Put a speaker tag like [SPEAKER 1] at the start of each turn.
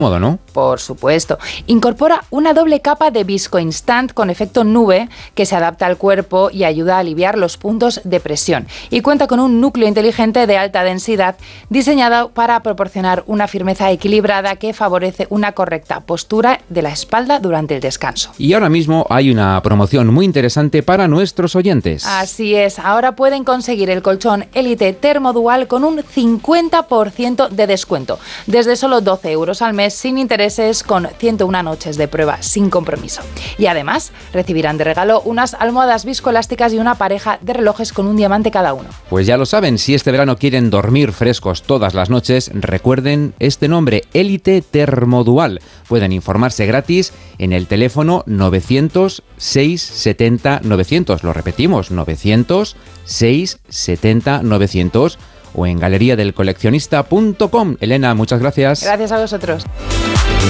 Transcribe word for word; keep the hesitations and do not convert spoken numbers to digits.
[SPEAKER 1] Modo, ¿no?
[SPEAKER 2] Por supuesto. Incorpora una doble capa de Visco Instant con efecto nube que se adapta al cuerpo y ayuda a aliviar los puntos de presión. Y cuenta con un núcleo inteligente de alta densidad diseñado para proporcionar una firmeza equilibrada que favorece una correcta postura de la espalda durante el descanso.
[SPEAKER 1] Y ahora mismo hay una promoción muy interesante para nuestros oyentes.
[SPEAKER 2] Así es. Ahora pueden conseguir el colchón Elite Thermodual con un cincuenta por ciento de descuento. Desde solo doce euros al mes, sin intereses, con ciento una noches de prueba sin compromiso. Y además recibirán de regalo unas almohadas viscoelásticas y una pareja de relojes con un diamante cada uno.
[SPEAKER 1] Pues ya lo saben, si este verano quieren dormir frescos todas las noches, recuerden este nombre, Elite Thermodual. Pueden informarse gratis en el teléfono novecientos, seiscientos setenta, novecientos. Lo repetimos, novecientos, seiscientos setenta, novecientos. O en galería del coleccionista punto com. Elena, muchas gracias.
[SPEAKER 2] Gracias a vosotros.